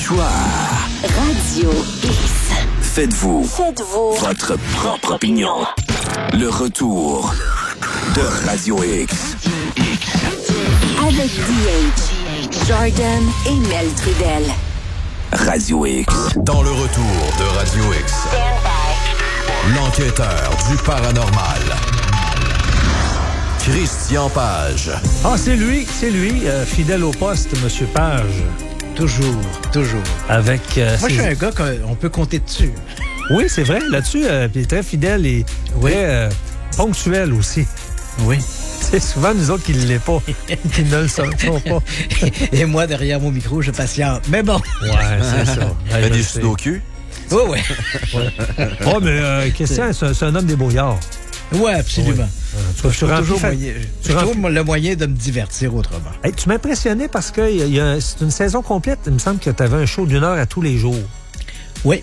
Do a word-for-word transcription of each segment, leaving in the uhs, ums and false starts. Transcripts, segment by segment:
choix. Radio X. Faites-vous. Faites-vous. Votre propre opinion. Le retour de Radio X. Avec D H, Jordan et Mel Trudel. Radio X. Dans le retour de Radio X. L'enquêteur du paranormal. Christian Page. Ah, c'est lui, c'est lui, euh, fidèle au poste, Monsieur Page. Toujours, toujours. Avec. Euh, Moi, ses... je suis un gars qu'on peut compter dessus. Oui, c'est vrai. Là-dessus, euh, il est très fidèle et Oui. très euh, ponctuel aussi. Oui. C'est souvent nous autres qui ne l'est pas, qui ne le sont pas. Et moi, derrière mon micro, je patiente. Mais bon. Ouais, c'est ça. Fait Ouais, des je sais. sudoku? Oui, oui. Oh, mais euh, Christian, c'est un, c'est un homme débrouillard. Oui, absolument. Euh, tu, Je tu trouve remplis toujours fa- moyen, tu je remplis- trouve le moyen de me divertir autrement. Hey, tu m'impressionnais parce que il y a- il y a- c'est une saison complète. Il me semble que tu avais un show d'une heure à tous les jours. Oui,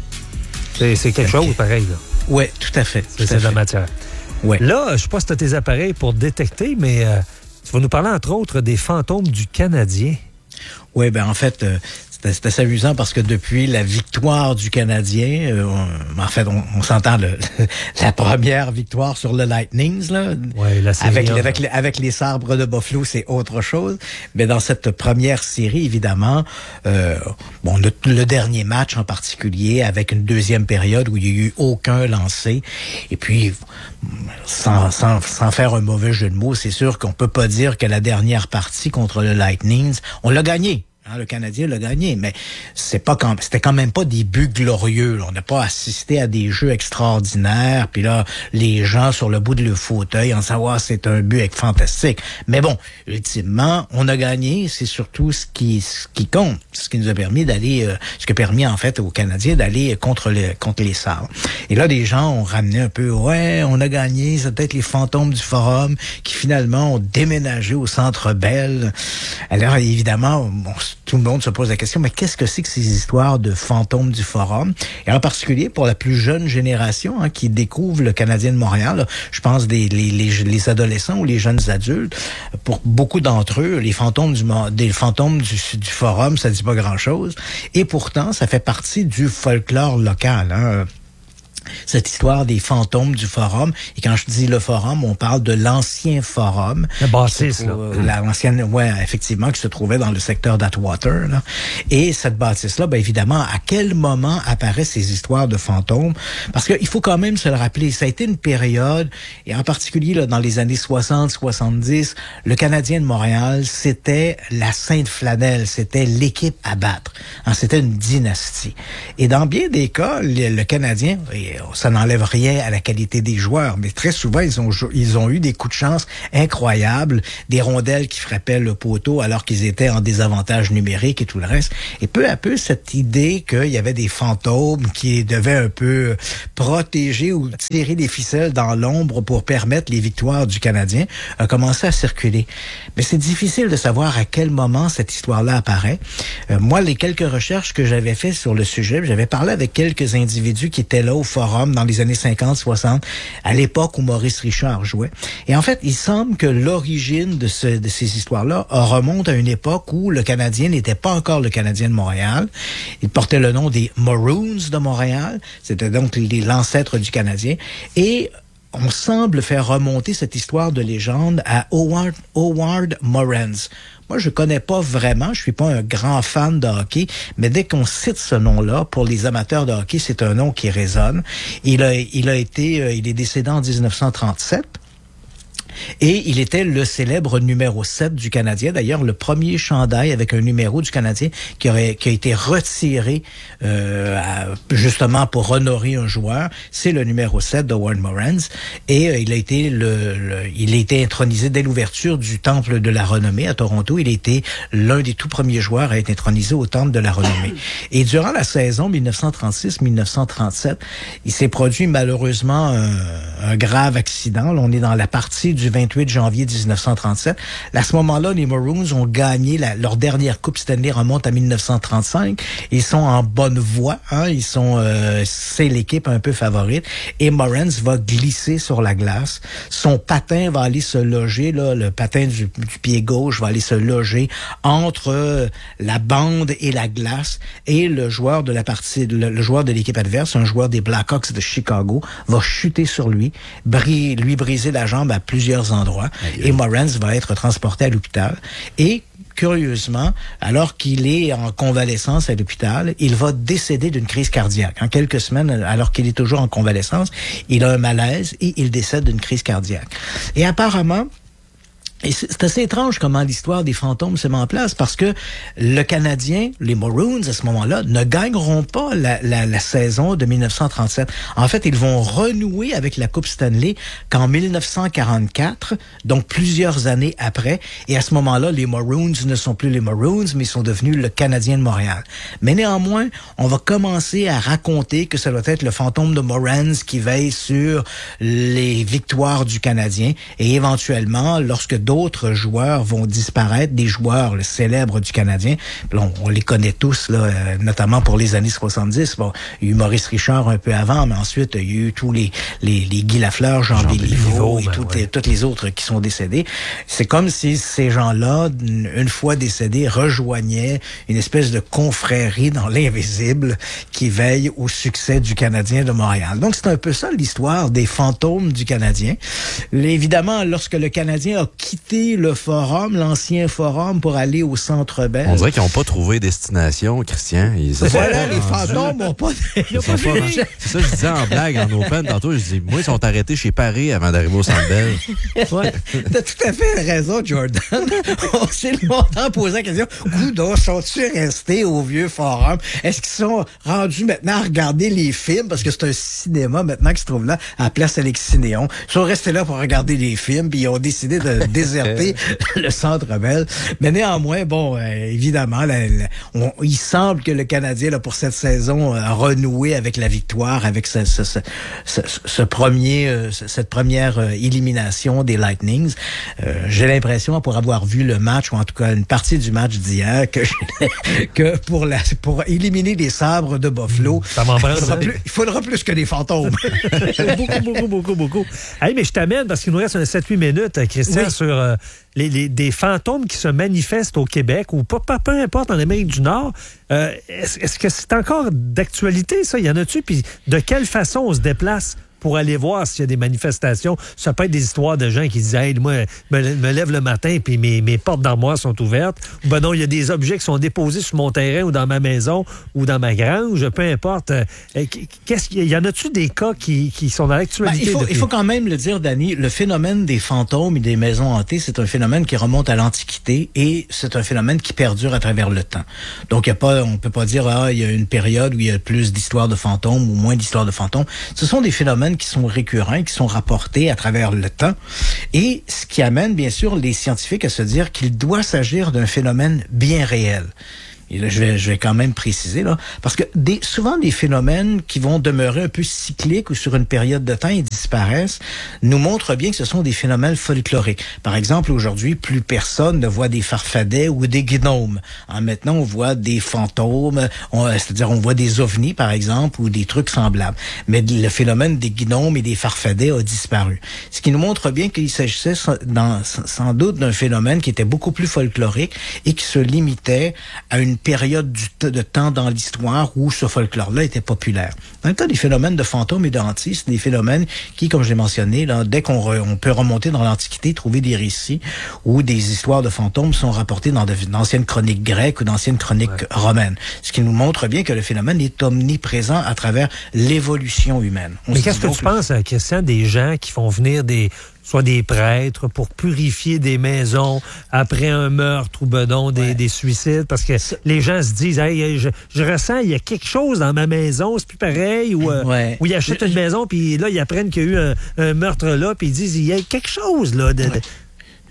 C'est, c'est quelque Ok. chose pareil, là. oui, tout à fait. C'est, tout c'est à de la fait. matière. Ouais. Là, je sais pas si tu as tes appareils pour détecter, mais euh, tu vas nous parler, entre autres, des fantômes du Canadien. Oui, ben en fait, euh, c'est c'est assez amusant parce que depuis la victoire du Canadien, euh, on- en fait, on, on s'entend le, la première victoire sur le Lightnings, là, Ouais, la série, avec, hein. avec, les, avec les sabres de Buffalo, c'est autre chose. Mais dans cette première série, évidemment, euh, bon, le, le dernier match en particulier, avec une deuxième période où il n'y a eu aucun lancé, et puis, sans, sans, sans faire un mauvais jeu de mots, c'est sûr qu'on peut pas dire que la dernière partie contre le Lightnings, on l'a gagné. Hein, le Canadien l'a gagné, mais c'est pas quand, c'était quand même pas des buts glorieux. Là. On n'a pas assisté à des jeux extraordinaires. Puis là, les gens sur le bout de leur fauteuil en savoir c'est un but fantastique. Mais bon, ultimement, on a gagné. C'est surtout ce qui, ce qui compte, ce qui nous a permis d'aller, euh, ce qui a permis en fait aux Canadiens d'aller contre le, contre les Sabres. Et là, des gens ont ramené un peu, ouais, on a gagné. C'est peut-être les fantômes du Forum qui finalement ont déménagé au Centre Bell. Alors évidemment, bon, tout le monde se pose la question, mais qu'est-ce que c'est que ces histoires de fantômes du Forum? Et en particulier pour la plus jeune génération hein, qui découvre le Canadien de Montréal, là, je pense des les, les, les adolescents ou les jeunes adultes, pour beaucoup d'entre eux, les fantômes du des fantômes du, du Forum, ça dit pas grand-chose. Et pourtant, ça fait partie du folklore local. Hein. Cette histoire des fantômes du Forum. Et quand je dis le Forum, on parle de l'ancien Forum. La bâtisse, là. Euh, la- L'ancienne, ouais, effectivement, qui se trouvait dans le secteur d'Atwater. Là. Et cette bâtisse-là, ben évidemment, à quel moment apparaissent ces histoires de fantômes? Parce qu'il faut quand même se le rappeler, ça a été une période, et en particulier là, dans les années soixante soixante-dix, le Canadien de Montréal, c'était la Sainte Flanelle, c'était l'équipe à battre. Hein, c'était une dynastie. Et dans bien des cas, le, le Canadien, et ça n'enlève rien à la qualité des joueurs, mais très souvent, ils ont, ils ont eu des coups de chance incroyables, des rondelles qui frappaient le poteau alors qu'ils étaient en désavantage numérique et tout le reste. Et peu à peu, cette idée qu'il y avait des fantômes qui devaient un peu protéger ou tirer des ficelles dans l'ombre pour permettre les victoires du Canadien a commencé à circuler. Mais c'est difficile de savoir à quel moment cette histoire-là apparaît. Euh, moi, les quelques recherches que j'avais faites sur le sujet, j'avais parlé avec quelques individus qui étaient là au Forum dans les années cinquante soixante, à l'époque où Maurice Richard jouait. Et en fait, il semble que l'origine de, ce, de ces histoires-là remonte à une époque où le Canadien n'était pas encore le Canadien de Montréal. Il portait le nom des Maroons de Montréal. C'était donc les, l'ancêtre du Canadien. Et on semble faire remonter cette histoire de légende à Howard, Howard Morans. Moi, je connais pas vraiment, je suis pas un grand fan de hockey, mais dès qu'on cite ce nom-là, pour les amateurs de hockey, c'est un nom qui résonne. Il a, il a été, euh, il est décédé en dix-neuf cent trente-sept. Et il était le célèbre numéro sept du Canadien. D'ailleurs, le premier chandail avec un numéro du Canadien qui aurait qui a été retiré euh, à, justement pour honorer un joueur, c'est le numéro sept de Howard Morans. Et euh, il a été le, le il a été intronisé dès l'ouverture du Temple de la Renommée à Toronto. Il a été l'un des tout premiers joueurs à être intronisé au Temple de la Renommée. Et durant la saison dix-neuf cent trente-six dix-neuf cent trente-sept, il s'est produit malheureusement un, un grave accident. Là, on est dans la partie du du vingt-huit janvier dix-neuf cent trente-sept. À ce moment-là, les Maroons ont gagné la, leur dernière Coupe Stanley remonte à dix-neuf cent trente-cinq. Ils sont en bonne voie. Hein? Ils sont, euh, c'est l'équipe un peu favorite. Et Morans va glisser sur la glace. Son patin va aller se loger, là, le patin du, du pied gauche va aller se loger entre euh, la bande et la glace. Et le joueur de la partie, le, le joueur de l'équipe adverse, un joueur des Blackhawks de Chicago, va chuter sur lui, bri- lui briser la jambe à plusieurs endroits. Aïe. Et Morans va être transporté à l'hôpital. Et curieusement, alors qu'il est en convalescence à l'hôpital, il va décéder d'une crise cardiaque. En quelques semaines, alors qu'il est toujours en convalescence, il a un malaise et il décède d'une crise cardiaque. Et apparemment, et c'est assez étrange comment l'histoire des fantômes se met en place parce que le Canadien, les Maroons, à ce moment-là, ne gagneront pas la, la, la saison de dix-neuf cent trente-sept. En fait, ils vont renouer avec la Coupe Stanley qu'en dix-neuf cent quarante-quatre, donc plusieurs années après. Et à ce moment-là, les Maroons ne sont plus les Maroons, mais sont devenus le Canadien de Montréal. Mais néanmoins, on va commencer à raconter que ça doit être le fantôme de Morans qui veille sur les victoires du Canadien. Et éventuellement, lorsque d'autres joueurs vont disparaître, des joueurs le célèbres du Canadien. Là, on, on les connaît tous, là, euh, notamment pour les années soixante-dix. Bon, il y a eu Maurice Richard un peu avant, mais ensuite, il y a eu tous les, les, les Guy Lafleur, Jean, Jean Béliveau et ben, toutes, ouais. toutes les autres qui sont décédés. C'est comme si ces gens-là, une fois décédés, rejoignaient une espèce de confrérie dans l'invisible qui veille au succès du Canadien de Montréal. Donc, c'est un peu ça l'histoire des fantômes du Canadien. Évidemment, lorsque le Canadien a quitté le forum, l'ancien forum, pour aller au Centre Bell. On dirait qu'ils n'ont pas trouvé destination, Christian. Ils voilà, les fantômes n'ont pas... Ils pas fini. C'est ça, je disais en blague, en open, tantôt, je dis, moi, ils sont arrêtés chez Paris avant d'arriver au Centre Bell. Ouais, t'as tout à fait raison, Jordan. On s'est longtemps posé la question, coudonc, sont-ils restés au vieux forum? Est-ce qu'ils sont rendus maintenant à regarder les films? Parce que c'est un cinéma maintenant qui se trouve là, à la place Alexis-Néon. Ils sont restés là pour regarder les films, puis ils ont décidé de déserter le Centre Bell. Mais néanmoins, bon, euh, évidemment, la, la, on, il semble que le Canadien, là, pour cette saison, a renoué avec la victoire, avec ce, ce, ce, ce, ce premier, euh, cette première euh, élimination des Lightnings. Euh, j'ai l'impression, pour avoir vu le match, ou en tout cas une partie du match d'hier, que, que pour, la, pour éliminer les sabres de Buffalo, ça il, faudra plus, il faudra plus que des fantômes. beaucoup, beaucoup, beaucoup, beaucoup. Hey, mais je t'amène, parce qu'il nous reste sept huit minutes, Christian, oui. sur euh, les, les, des fantômes qui se manifestent au Québec, ou pas, pas, peu importe, en Amérique du Nord. Euh, est-ce, est-ce que c'est encore d'actualité, ça? Y en a-tu? Puis de quelle façon on se déplace pour aller voir s'il y a des manifestations? Ça peut être des histoires de gens qui disent « Hey, moi, me, me lève le matin puis mes, mes portes d'armoire sont ouvertes. » Ou ben non, il y a des objets qui sont déposés sur mon terrain ou dans ma maison ou dans ma grange, peu importe. Qu'est-ce qu'il y en a-tu des cas qui, qui sont dans l'actualité? Ben, il, faut, depuis... il faut quand même le dire, Danny, le phénomène des fantômes et des maisons hantées, c'est un phénomène qui remonte à l'Antiquité et c'est un phénomène qui perdure à travers le temps. Donc, il y a pas, on peut pas dire « Ah, il y a une période où il y a plus d'histoires de fantômes ou moins d'histoires de fantômes. » Ce sont des phénomènes qui sont récurrents, qui sont rapportés à travers le temps. Et ce qui amène, bien sûr, les scientifiques à se dire qu'il doit s'agir d'un phénomène bien réel. Et là, je vais, je vais quand même préciser, là, parce que des, souvent des phénomènes qui vont demeurer un peu cycliques ou sur une période de temps et disparaissent, nous montrent bien que ce sont des phénomènes folkloriques. Par exemple, aujourd'hui, plus personne ne voit des farfadets ou des gnomes. Hein, maintenant, on voit des fantômes, on, c'est-à-dire on voit des ovnis, par exemple, ou des trucs semblables. Mais le phénomène des gnomes et des farfadets a disparu. Ce qui nous montre bien qu'il s'agissait dans, sans doute d'un phénomène qui était beaucoup plus folklorique et qui se limitait à une période du t- de temps dans l'histoire où ce folklore-là était populaire. Dans le cas des phénomènes de fantômes et d'antis, c'est des phénomènes qui, comme je l'ai mentionné, là, dès qu'on re- on peut remonter dans l'Antiquité, trouver des récits où des histoires de fantômes sont rapportées dans de, d'anciennes chroniques grecques ou d'anciennes chroniques ouais. romaines. Ce qui nous montre bien que le phénomène est omniprésent à travers l'évolution humaine. On Mais qu'est-ce que tu penses, Christian, des gens qui font venir des... soit des prêtres pour purifier des maisons après un meurtre ou bedon, des, ouais. des suicides, parce que les gens se disent hey, je, je ressens il y a quelque chose dans ma maison, c'est plus pareil, ou, euh, ouais. ou ils achètent une maison puis là ils apprennent qu'il y a eu un, un meurtre là, puis ils disent il y a quelque chose là. De, ouais. de...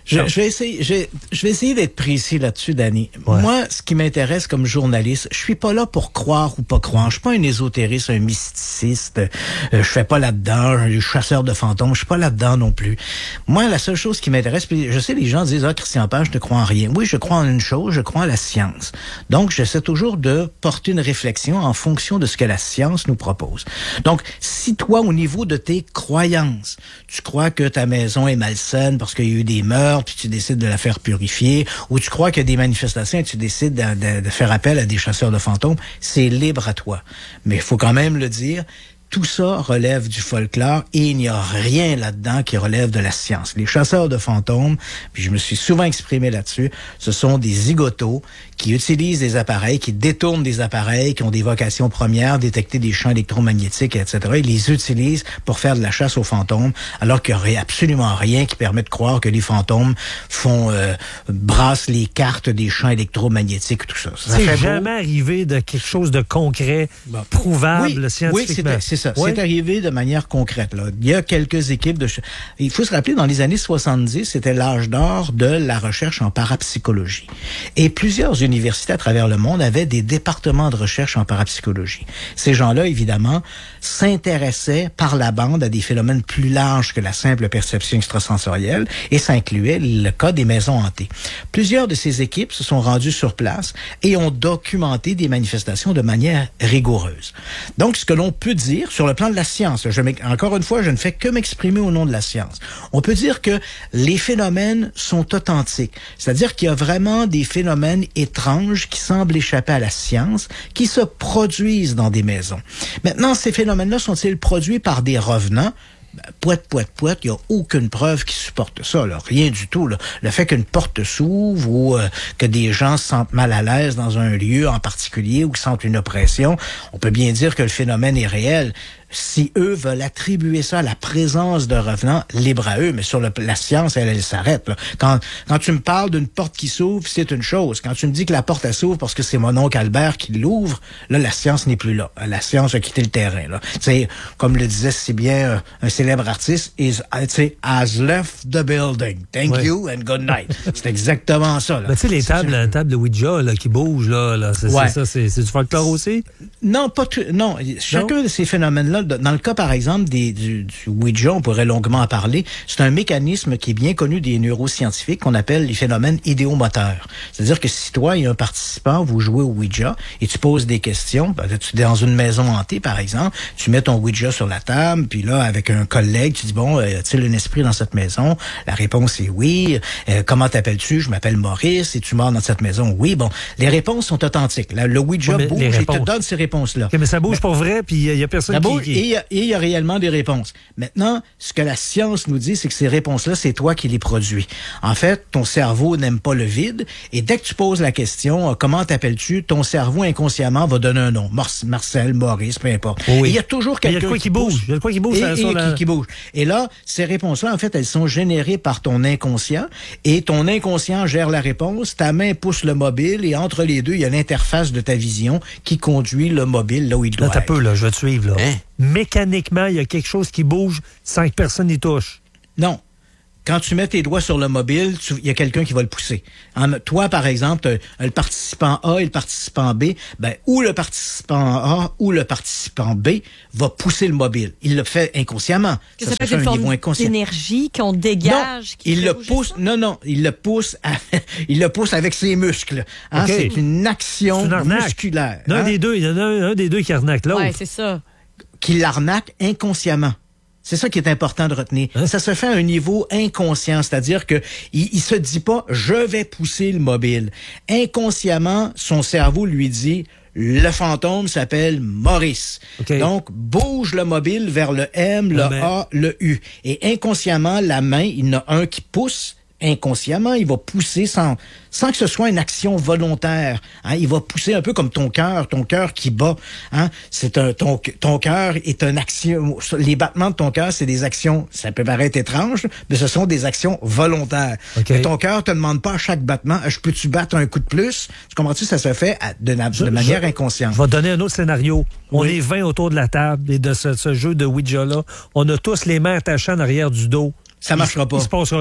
Je, je vais essayer, je, je vais essayer d'être précis là-dessus, Danny. Ouais. Moi, ce qui m'intéresse comme journaliste, je suis pas là pour croire ou pas croire. Je suis pas un ésotériste, un mysticiste. Euh, je fais pas là-dedans, un chasseur de fantômes. Je suis pas là-dedans non plus. Moi, la seule chose qui m'intéresse, puis je sais, les gens disent, ah, Christian Page, je ne crois en rien. Oui, je crois en une chose, je crois en la science. Donc, j'essaie toujours de porter une réflexion en fonction de ce que la science nous propose. Donc, si toi, au niveau de tes croyances, tu crois que ta maison est malsaine parce qu'il y a eu des meurtres, puis tu décides de la faire purifier, ou tu crois qu'il y a des manifestations et tu décides de, de, de faire appel à des chasseurs de fantômes, c'est libre à toi. Mais il faut quand même le dire, tout ça relève du folklore et il n'y a rien là-dedans qui relève de la science. Les chasseurs de fantômes, puis je me suis souvent exprimé là-dessus, ce sont des zigotos qui utilisent des appareils, qui détournent des appareils, qui ont des vocations premières, détecter des champs électromagnétiques, et cetera. Ils les utilisent pour faire de la chasse aux fantômes, alors qu'il n'y aurait absolument rien qui permet de croire que les fantômes font euh, brassent les cartes des champs électromagnétiques, tout ça. ça C'est jamais beau. Arrivé de quelque chose de concret, bon. prouvable oui, scientifiquement. Oui, c'est, c'est ça. Oui? C'est arrivé de manière concrète. Là. Il y a quelques équipes de... Il faut se rappeler, dans les années soixante-dix, c'était l'âge d'or de la recherche en parapsychologie. Et plusieurs universités à travers le monde avaient des départements de recherche en parapsychologie. Ces gens-là, évidemment, s'intéressaient par la bande à des phénomènes plus larges que la simple perception extrasensorielle, et ça incluait le cas des maisons hantées. Plusieurs de ces équipes se sont rendues sur place et ont documenté des manifestations de manière rigoureuse. Donc, ce que l'on peut dire sur le plan de la science, je encore une fois, je ne fais que m'exprimer au nom de la science. On peut dire que les phénomènes sont authentiques, c'est-à-dire qu'il y a vraiment des phénomènes étranges qui semblent échapper à la science, qui se produisent dans des maisons. Maintenant, ces phénomènes-là sont-ils produits par des revenants? Pouette, pouette, pouette, il n'y a aucune preuve qui supporte ça, là. Rien du tout. Là. Le fait qu'une porte s'ouvre ou euh, que des gens se sentent mal à l'aise dans un lieu en particulier ou qu'ils sentent une oppression, on peut bien dire que le phénomène est réel. Si eux veulent attribuer ça à la présence de revenants, libre à eux, mais sur le, la science, elle, elle s'arrête. Là. Quand, quand tu me parles d'une porte qui s'ouvre, c'est une chose. Quand tu me dis que la porte, elle s'ouvre parce que c'est mon oncle Albert qui l'ouvre, là, la science n'est plus là. La science a quitté le terrain. Là. T'sais, comme le disait si bien euh, un célèbre artiste, is, has left the building. Thank oui. you and good night. C'est exactement ça. Tu sais, les tables, la table de Ouija là, qui bougent, là, là, c'est, ouais. c'est ça, c'est, c'est du folklore aussi? Non, pas tout. Non, chacun non? de ces phénomènes-là, dans le cas, par exemple, des, du, du Ouija, on pourrait longuement en parler, c'est un mécanisme qui est bien connu des neuroscientifiques qu'on appelle les phénomènes idéomoteurs. C'est-à-dire que si toi et un participant, vous jouez au Ouija et tu poses des questions, ben, tu es dans une maison hantée, par exemple, tu mets ton Ouija sur la table, puis là, avec un collègue, tu dis, bon, euh, y a-t-il un esprit dans cette maison? La réponse est oui. Euh, comment t'appelles-tu? Je m'appelle Maurice. Et tu meurs dans cette maison? Oui. Bon, les réponses sont authentiques. Là, le Ouija ouais, bouge et te donne ces réponses-là. Okay, mais ça bouge mais, pour vrai, puis il y, y a personne qui... Et il y, y a réellement des réponses. Maintenant, ce que la science nous dit, c'est que ces réponses-là, c'est toi qui les produis. En fait, ton cerveau n'aime pas le vide, et dès que tu poses la question, euh, comment t'appelles-tu, ton cerveau inconsciemment va donner un nom. Mar- Marcel, Maurice, peu importe. Oui. Et il y a toujours quelqu'un il y a quoi qui, qui bouge. Il y a quoi qui bouge. Et, ça, et, sur et la... qui, qui bouge. Et là, ces réponses-là, en fait, elles sont générées par ton inconscient, et ton inconscient gère la réponse, ta main pousse le mobile, et entre les deux, il y a l'interface de ta vision qui conduit le mobile là où il doit là, t'as être. peu, là, je vais te suivre, là. Hein? Mécaniquement, il y a quelque chose qui bouge sans que personne n'y touche. Non. Quand tu mets tes doigts sur le mobile, il y a quelqu'un qui va le pousser. En, toi, par exemple, le participant A et le participant B, ben, ou le participant A ou le participant B va pousser le mobile. Il le fait inconsciemment. Que ça, ça peut être une forme d'énergie qu'on dégage. Non, qui il le pousse. Ça? Non, non, il le pousse. À, il le pousse avec ses muscles. Hein, okay. C'est une action c'est une musculaire. L'un hein? des deux, il y en a un, un des deux qui arnaque l'autre. Ouais, c'est ça. Qui l'arnaque inconsciemment. C'est ça qui est important de retenir. Hein? Ça se fait à un niveau inconscient, c'est-à-dire que il, il se dit pas « je vais pousser le mobile ». Inconsciemment, son cerveau lui dit « le fantôme s'appelle Maurice okay. ». Donc, bouge le mobile vers le M, le ah, A, le U. Et inconsciemment, la main, il y en a un qui pousse. Inconsciemment, il va pousser sans, sans que ce soit une action volontaire. Hein? Il va pousser un peu comme ton cœur, ton cœur qui bat. Hein? C'est un, ton, ton cœur est une action. Les battements de ton cœur, c'est des actions. Ça peut paraître étrange, mais ce sont des actions volontaires. Okay. Mais ton cœur te demande pas à chaque battement, je peux-tu battre un coup de plus? Tu comprends-tu? Ça se fait de, de, je, de manière je, inconsciente. Je vais te donner un autre scénario. On oui. est vingt autour de la table et de ce, ce jeu de Ouija-là, on a tous les mains attachées en arrière du dos. Ça marchera pas. Il se passe rien.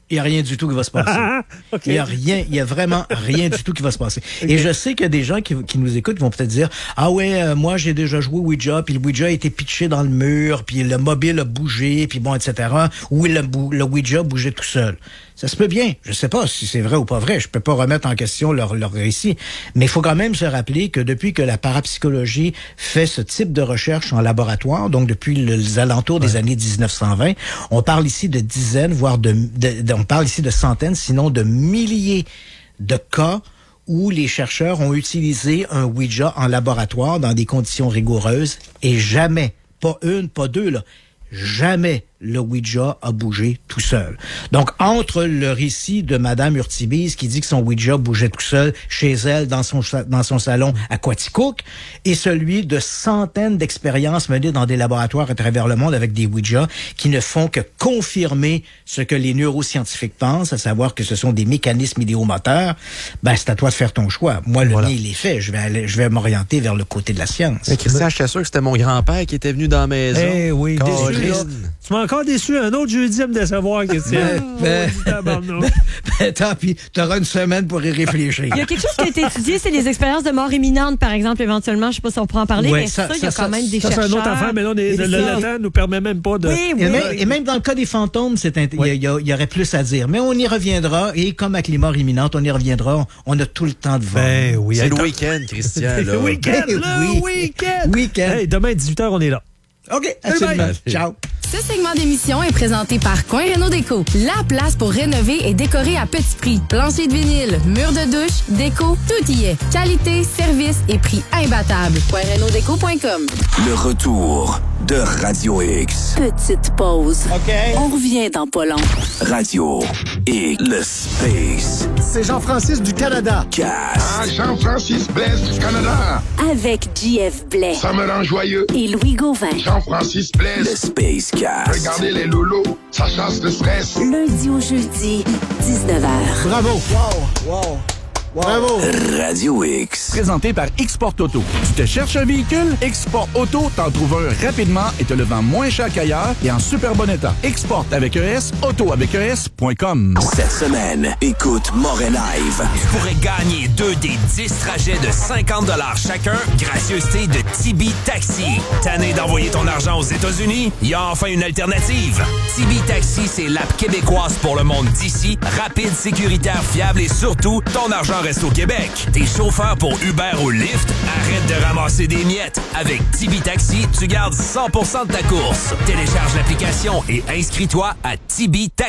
Il n'y a rien du tout qui va se passer. Okay. Il n'y a rien, il y a vraiment rien du tout qui va se passer. Okay. Et je sais qu'il y a des gens qui, qui nous écoutent, qui vont peut-être dire, ah ouais, euh, moi j'ai déjà joué au Ouija, puis le Ouija a été pitché dans le mur, puis le mobile a bougé, puis bon, et cetera. Ou le, le Ouija bougeait tout seul. Ça se peut bien. Je sais pas si c'est vrai ou pas vrai. Je peux pas remettre en question leur, leur récit. Mais il faut quand même se rappeler que depuis que la parapsychologie fait ce type de recherche en laboratoire, donc depuis les alentours des ouais. années dix-neuf cent vingt, on parle ici de dizaines, voire de, de, de on parle ici de centaines, sinon de milliers de cas où les chercheurs ont utilisé un Ouija en laboratoire dans des conditions rigoureuses et jamais, pas une, pas deux, là, jamais le Ouija a bougé tout seul. Donc, entre le récit de Madame Urtibise qui dit que son Ouija bougeait tout seul chez elle dans son, dans son salon à Quaticook et celui de centaines d'expériences menées dans des laboratoires à travers le monde avec des Ouija qui ne font que confirmer ce que les neuroscientifiques pensent, à savoir que ce sont des mécanismes idéomoteurs, ben, c'est à toi de faire ton choix. Moi, le voilà. mien, il est fait. Je vais aller, je vais m'orienter vers le côté de la science. Mais Christian, j'étais sûr que c'était mon grand-père qui était venu dans la maison. Eh oui, Colin. déçu. Tu m'as encore déçu. Un autre jeudi à me décevoir, Christian. Ben, ben, ben, ben, tant pis, t'auras une semaine pour y réfléchir. Il y a quelque chose qui a été étudié, c'est les expériences de mort imminente, par exemple, éventuellement. Je sais pas si on pourra en parler, ouais, mais ça, il y a ça, quand même des ça, chercheurs. C'est un autre affaire, mais là, les, le, le temps nous permet même pas de... Oui, oui. Et même, et même dans le cas des fantômes, c'est il oui. y, y, y aurait plus à dire. Mais on y reviendra, et comme avec les morts imminentes, on y reviendra. On a tout le temps de voir. Ben oui. C'est le week-end, Christian. Le week-end, le oui. week-end. Week-end. Hey, demain, dix-huit heures, on est là. OK, absolument. Ciao. Ce segment d'émission est présenté par Coin Réno Déco. La place pour rénover et décorer à petit prix. Plancher de vinyle, mur de douche, déco, tout y est. Qualité, service et prix imbattables. coin réno déco point com. Le retour de Radio X. Petite pause. OK. On revient dans pas long. Radio X. Le Space. C'est Jean-Francis du Canada. Cast. Ah, Jean-Francis Blaise du Canada. Avec J F Blais. Ça me rend joyeux. Et Louis Gauvin. Jean-Francis Blaise. Le Space Cast. Regardez les lolos, ça chasse le stress. Lundi au jeudi, dix-neuf heures. Bravo. Wow, wow. Bravo! Radio X. Présenté par Export Auto. Tu te cherches un véhicule? Export Auto t'en trouve un rapidement et te le vend moins cher qu'ailleurs et en super bon état. Export avec un S, auto avec un S point com. Cette semaine, écoute Morin Live. Tu pourrais gagner deux des dix trajets de cinquante dollars chacun, gracieuseté de Tibi Taxi. Tanné d'envoyer ton argent aux États-Unis? Il y a enfin une alternative. Tibi Taxi, c'est l'app québécoise pour le monde d'ici, rapide, sécuritaire, fiable et surtout, ton argent reste au Québec. T'es chauffeur pour Uber ou Lyft? Arrête de ramasser des miettes. Avec Tibi Taxi, tu gardes cent pour cent de ta course. Télécharge l'application et inscris-toi à Tibi Taxi.